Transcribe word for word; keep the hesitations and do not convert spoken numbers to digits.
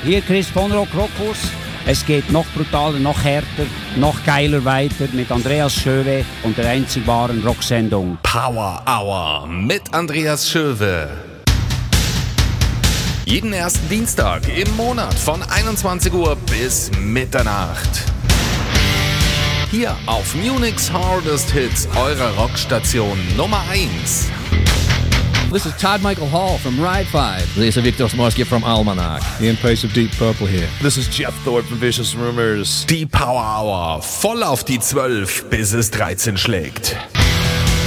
Hier Chris von Rock Rockhus. Es geht noch brutaler, noch härter, noch geiler weiter mit Andreas Schöwe und der einzig wahren Rocksendung Power Hour mit Andreas Schöwe. Jeden ersten Dienstag im Monat von einundzwanzig Uhr bis Mitternacht. Hier auf Munich's Hardest Hits, eurer Rockstation Nummer eins. This is Todd Michael Hall from Ride five. This is Viktor Smorsky from Almanac. Ian Pace of Deep Purple here. This is Jeff Thorpe from Vicious Rumors. Die Power Hour, voll auf die zwölf, bis es dreizehn schlägt.